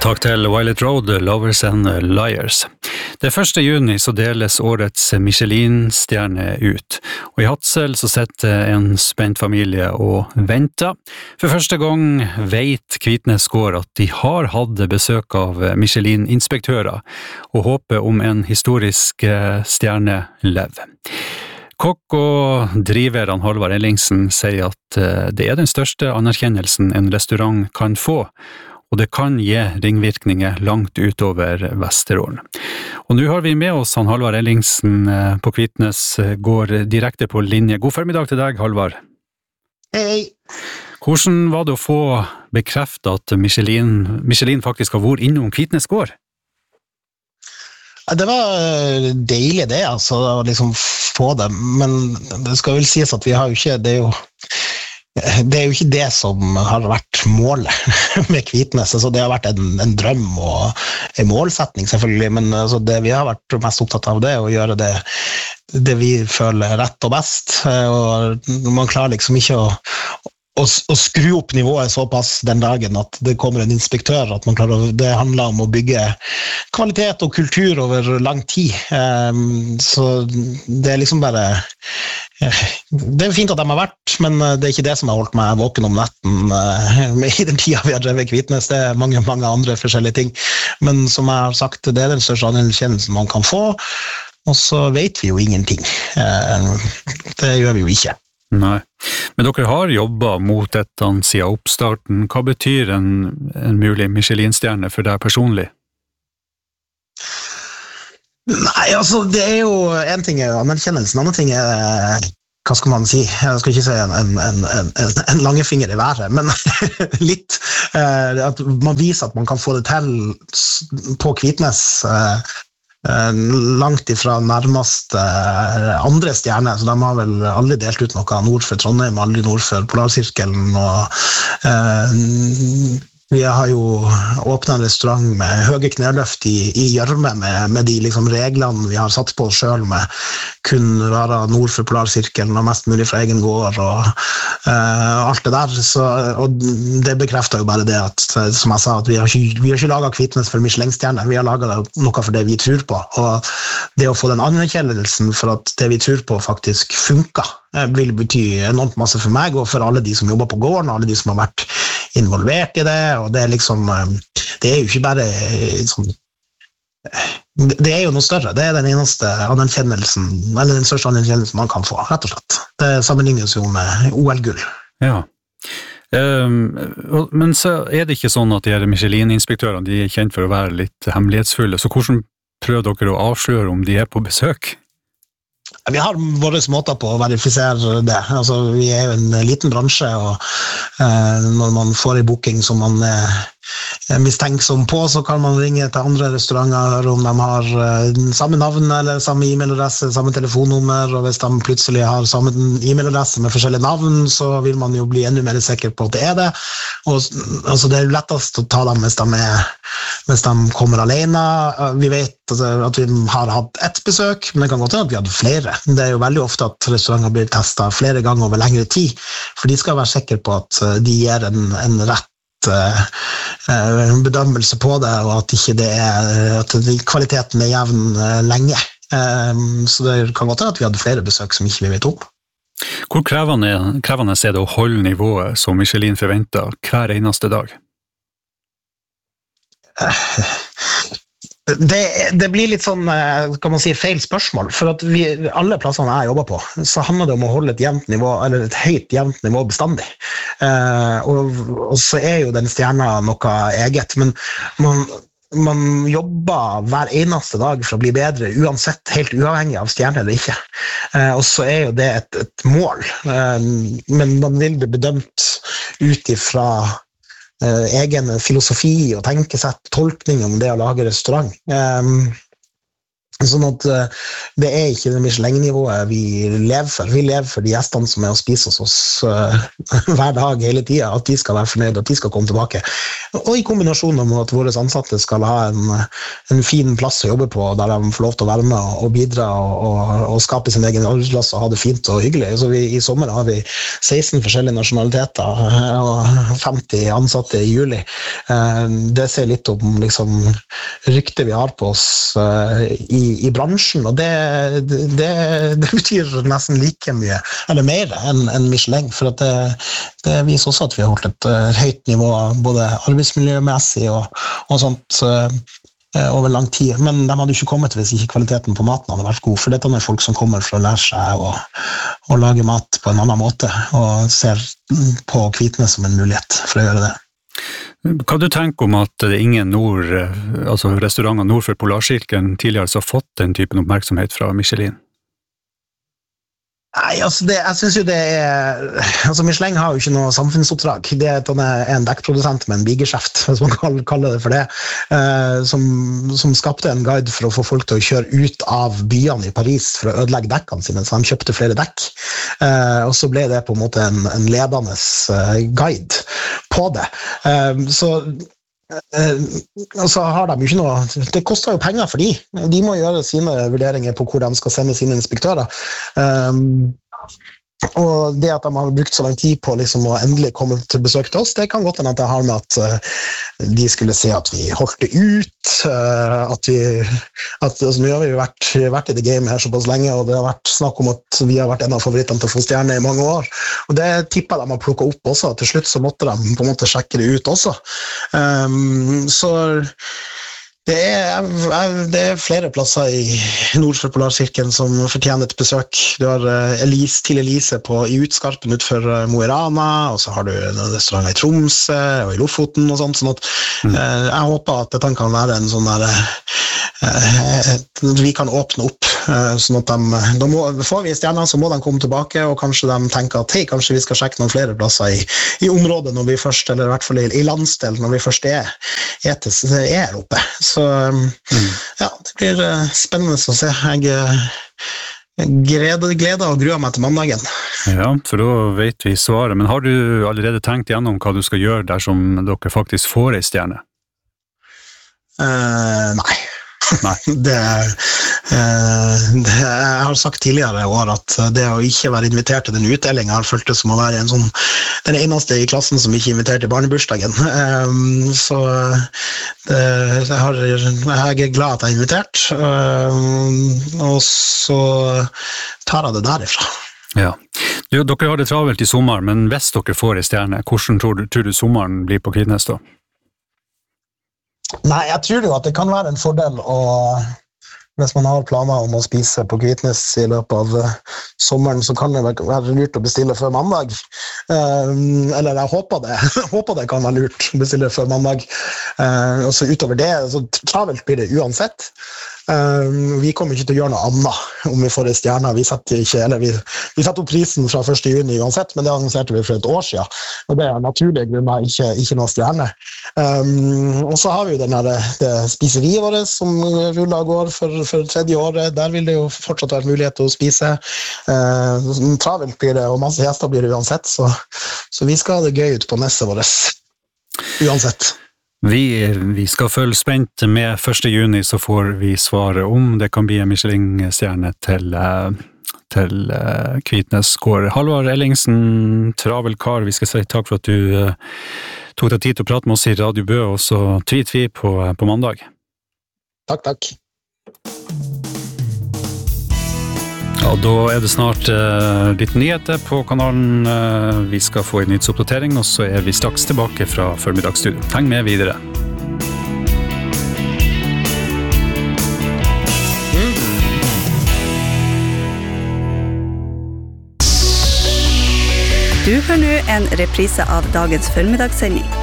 Takk til Violet Road, Lovers and Liars. Det 1. juni så deles årets Michelin-stjerne ut, og i Hadsel så sitter en spent familie og venter. For første gang vet Kvitnes gård at de har hatt besøk av Michelin-inspektører, og håper om en historisk stjerne lever. Kokk og driveren Halvard Ellingsen sier at det den største anerkjennelsen en restaurant kan få, og det kan gi ringvirkninger langt utover Vesterålen. Og nå har vi med oss Halvard Ellingsen på Kvitnes, går direkte på linje. God formiddag til deg, Halvard. Hei. Hvordan var det å få bekreftet at Michelin faktisk har vært innom Kvitnes gård? Det var deilig det, altså, å liksom få det, men det skal vel sies at vi har jo ikke, det er jo ikke det som har vært målet med Kvitnes. Altså, det har vært en drøm og en målsetning selvfølgelig, men altså, det vi har vært mest opptatt av det, å gjøre det vi føler rett og best, og man klarer liksom ikke å skru opp nivået såpass den dagen at det kommer en inspektør, at man klarer, det handler om å bygge kvalitet og kultur over lang tid, så det er liksom bare det er fint at de har vært, men det er ikke det som har holdt meg våken om natten i den tiden vi har drevet Kvitnes. Det er mange andre forskjellige ting, men som jeg har sagt, det er den største anerkjennelsen man kan få, og så vet vi jo ingenting. Det gjør vi jo ikke. Nei, men dere har jobbet mot dette siden oppstarten. Hva betyr en mulig Michelin-stjerne for deg personlig? Nei, altså, det er jo en ting er anerkjennelsen, en annen ting er, hva skal man si, jeg skal ikke si en langefinger i været, men litt, at man viser at man kan få det til på Kvitnes, langt ifra nærmeste andre stjerne, så de har vel aldri delt ut noe nord for Trondheim, aldri nord for Polarsirkelen, og vi har jo åpnet en restaurant med høye kneløft i gjørme med de liksom reglene vi har satt på oss selv, med kun være nord for Polarsirkelen og mest mulig fra egen gård og alt det der. Så, og det bekrefter jo bare det at, som jeg sa, at vi har ikke laget Kvitnes for Michelin-stjerne, vi har laget noe for det vi tror på. Og det å få den anerkjennelsen for at det vi tror på faktisk funker, vil bety enormt masse for meg og for alle de som jobber på gården, og alle de som har vært involvert i det, og det er liksom, det er jo ikke bare sånn, det er jo noe større, det er den eneste anerkjennelsen, eller den største anerkjennelsen man kan få, rett og slett. Det sammenlignes jo med OL-gull. Ja, men så er det ikke sånn at de her Michelin-inspektørene, de er kjent for å være litt hemmelighetsfulle, så hvordan prøver dere å avsløre om de er på besøk? Vi har våre måter på å verifisere det. Altså, vi er jo en liten bransje, og når man får en booking som man er mistenksom på, så kan man ringe til andre restauranter og høre om de har samme navn eller samme e-mailadresse, samme telefonnummer, og hvis de plutselig har samme e-mailadresse med forskjellige navn, så vil man jo bli enda mer sikker på at det er det. Og, altså, det er lettest å ta dem hvis de kommer alene. Vi vet at vi har hatt ett besøk, men det kan godt være at vi hadde flere. Det er jo veldig ofte at restauranter blir testet flere ganger over lengre tid, for de skal være sikre på at de gir en rett bedømmelse på det, og at ikke det at kvaliteten er jevn lenge. Så det kan godt være at vi hadde flere besøk som ikke vi vet om. Hvor krevende er det å holde nivået som Michelin forventer hver eneste dag? Det blir litt sånn, kan man si, feil spørsmål, for at alle plassene jeg jobber på, så handler det om å holde et jevnt nivå, eller et høyt jevnt nivå bestandig. Og så er jo den stjerna noe eget, men man jobber hver eneste dag for å bli bedre, uansett, helt uavhengig av stjerne eller ikke. Og så er jo det et mål, men man vil bli bedømt ut ifra egen filosofi og tenkesett, tolkning om det å lage restaurant. Sånn at det ikke det Michelin-nivået vi lever for. Vi lever for de gjestene som og spiser hos oss hver dag, hele tiden, at de skal være fornøyde, at de skal komme tilbake. Og i kombinasjon med at våre ansatte skal ha en fin plass å jobbe på, der de får lov til å være med og bidra og skape sin egen arbeidsplass og ha det fint og hyggelig. Så I sommer har vi 16 forskjellige nasjonaliteter og 50 ansatte I juli. Det ser litt om liksom, ryktet vi har på oss I bransjen, og det betyr nesten like mye, eller mer enn Michelin, for at det viser også at vi har holdt et høyt nivå, både arbeidsmiljømessig og sånt, over lang tid, men de hadde ikke kommet hvis ikke kvaliteten på maten hadde vært god, for dette folk som kommer for å lære seg å lage mat på en annen måte, og ser på Kvitnes som en mulighet for å gjøre det. Hva du tenker om at det ingen restauranter nord for Polarsirkelen tidligere har fått den typen oppmerksomhet fra Michelin? Nei, jeg synes jo det Michelin har jo ikke noe samfunnsoppdrag. Det at han en dekkprodusent med en bigeskjeft, hvis man kan kalle det for det, som skapte en guide for å få folk til å kjøre ut av byene I Paris for å ødelegge dekkene sine, så de kjøpte flere dekk. Og så ble det på en måte en ledende guide på det. Og så har de jo ikke noe det koster jo penger for de må gjøre sine vurderinger på hvor de skal sende sine inspektører og det at de har brukt så lang tid på liksom å endelig komme til besøk til oss, det kan godt hende at det har med at de skulle se at vi holdt det ut nå har vi jo vært I det gamet her såpass lenge, og det har vært snakk om at vi har vært en av favorittene til å få stjerne I mange år, og det tippet de har plukket opp også, til slutt så måtte de på en måte sjekke det ut også så det flere plasser I nord for Polarsirkelen som fortjener et besøk. Du har Elise I Utskarpen utfor Mo I Rana, og så har du restauranter I Tromsø og I Lofoten og sånt, sånn at jeg håper at dette kan være en sånn vi kan åpne opp sånn at får vi stjerner så må de komme tilbake og kanskje de tenker at hei, kanskje vi skal sjekke noen flere plasser I området når vi først, eller I hvert fall I landsdelen når vi først her oppe så ja, det blir spennende å se jeg gleder og gruer meg til mandagen Ja, for da vet vi svaret men har du allerede tenkt gjennom hva du skal gjøre dersom dere faktisk får en stjerne? Nei jeg har sagt tidligere I år at det å ikke være invitert til den utdelingen har følt det som å være den eneste I klassen som ikke invitert til barnebursdagen så jeg glad at jeg invitert og så tar jeg det derifra Ja, dere har det travelt I sommer, men hvis dere får en stjerne, hvordan tror du sommeren blir på Kvitnes da? Nei, jeg tror jo at det kan være en fordel hvis man har planer om å spise på Kvitnes I løpet av sommeren, så kan det være lurt å bestille før mandag. Eller jeg håper det kan være lurt å bestille før mandag. Og så utover det, så travelt blir det uansett. Vi kommer ikke til å gjøre noe annet om vi får en stjerne. Vi setter opp prisen fra 1. juni uansett, men det annonserte vi for et år siden. Og det naturlige grunner ikke noe stjerne. Og så har vi jo det spiseriet vårt som ruller og går for 3. året. Der vil det jo fortsatt være mulighet til å spise. Travelt blir det, og masse gjester blir det uansett. Så vi skal ha det gøy ut på nesset vårt. Uansett. Vi skal følge spent med 1. juni, så får vi svare om det kan bli en Michelin-stjerne til Kvitnes gård. Halvard Ellingsen, travel kar, vi skal si takk for at du tok deg tid til å prate med oss I Radio Bø, og så tweet vi på mandag. Takk. Ja, da det snart litt nyheter på kanalen. Vi skal få en nyhetsoppdatering, og så vi straks tilbake fra formiddagsstudio. Heng med videre. Du hører nå en reprise av dagens formidagssending.